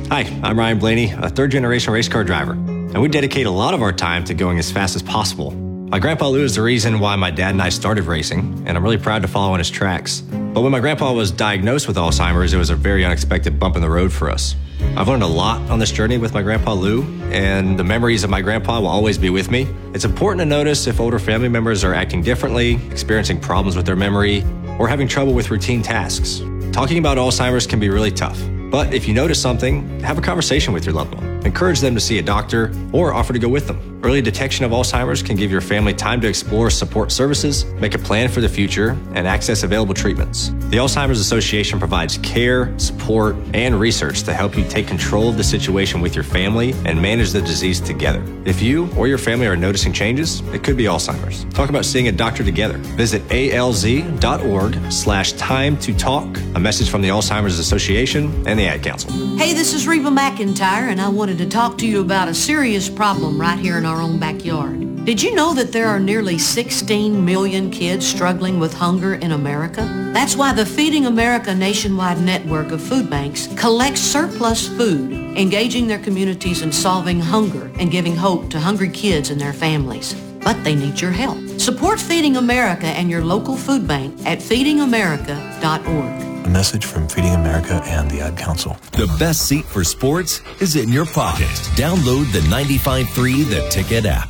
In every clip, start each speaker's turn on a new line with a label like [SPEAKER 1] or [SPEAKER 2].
[SPEAKER 1] Hi, I'm Ryan Blaney, a third-generation race car driver, and we dedicate a lot of our time to going as fast as possible. My grandpa Lou is the reason why my dad and I started racing, and I'm really proud to follow in his tracks. But when my grandpa was diagnosed with Alzheimer's, it was a very unexpected bump in the road for us. I've learned a lot on this journey with my grandpa Lou, and the memories of my grandpa will always be with me. It's important to notice if older family members are acting differently, experiencing problems with their memory, or having trouble with routine tasks. Talking about Alzheimer's can be really tough, but if you notice something, have a conversation with your loved one. Encourage them to see a doctor or offer to go with them. Early detection of Alzheimer's can give your family time to explore support services, make a plan for the future, and access available treatments. The Alzheimer's Association provides care, support, and research to help you take control of the situation with your family and manage the disease together. If you or your family are noticing changes, it could be Alzheimer's. Talk about seeing a doctor together. Visit alz.org/time to talk. A message from the Alzheimer's Association and the Ad Council.
[SPEAKER 2] Hey, this is Reba McEntire, and I wanted to talk to you about a serious problem right here in our own backyard. Did you know that there are nearly 16 million kids struggling with hunger in America? That's why the Feeding America nationwide network of food banks collects surplus food, engaging their communities in solving hunger and giving hope to hungry kids and their families. But they need your help. Support Feeding America and your local food bank at feedingamerica.org.
[SPEAKER 3] A message from Feeding America and the Ad Council.
[SPEAKER 4] The best seat for sports is in your pocket. Download the 95.3 The Ticket app.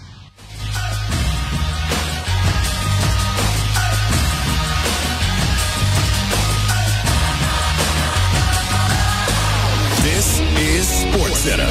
[SPEAKER 4] This is SportsCenter.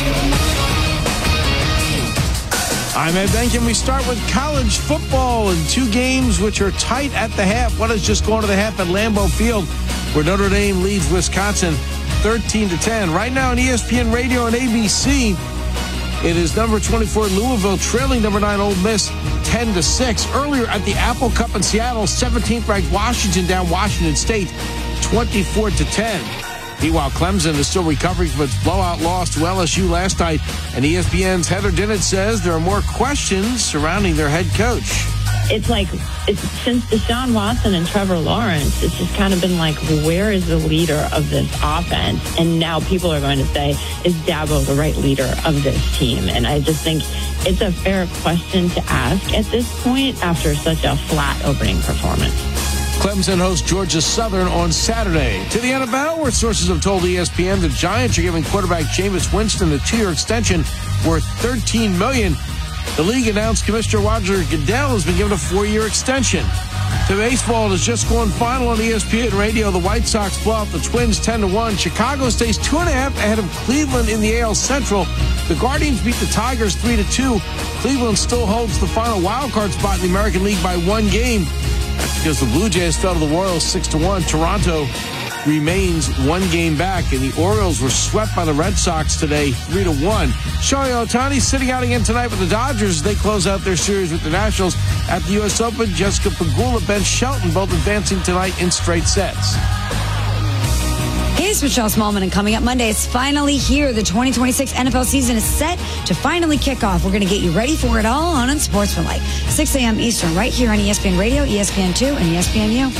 [SPEAKER 5] I'm Ed Benkin. We start with college football and two games which are tight at the half. What has just gone to the half at Lambeau Field, where Notre Dame leads Wisconsin 13-10. Right now on ESPN Radio and ABC, it is number 24 Louisville trailing number 9 Ole Miss 10-6. Earlier at the Apple Cup in Seattle, 17th ranked Washington down Washington State 24-10. Meanwhile, Clemson is still recovering from its blowout loss to LSU last night, and ESPN's Heather Dinich says there are more questions surrounding their head coach.
[SPEAKER 6] It's since Deshaun Watson and Trevor Lawrence, it's just kind of been like, where is the leader of this offense? And now people are going to say, is Dabo the right leader of this team? And I just think it's a fair question to ask at this point after such a flat opening performance.
[SPEAKER 5] Clemson hosts Georgia Southern on Saturday. To the NFL, where sources have told ESPN the Giants are giving quarterback Jameis Winston a 2-year extension worth $13 million. The league announced Commissioner Roger Goodell has been given a 4-year extension. To baseball, it has just gone final on ESPN Radio. The White Sox blow out the Twins 10-1. Chicago stays 2.5 ahead of Cleveland in the AL Central. The Guardians beat the Tigers 3-2. Cleveland still holds the final wildcard spot in the American League by 1 game. That's because the Blue Jays fell to the Royals 6-1. Toronto remains 1 game back, and the Orioles were swept by the Red Sox today 3-1. Shohei Ohtani sitting out again tonight with the Dodgers. They close out their series with the Nationals. At the U.S. Open, Jessica Pegula, Ben Shelton both advancing tonight in straight sets.
[SPEAKER 7] Hey, it's Michelle Smallman, and coming up Monday, it's finally here. The 2026 NFL season is set to finally kick off. We're going to get you ready for it all on Unsportsmanlike. 6 a.m. Eastern, right here on ESPN Radio, ESPN2, and ESPNU.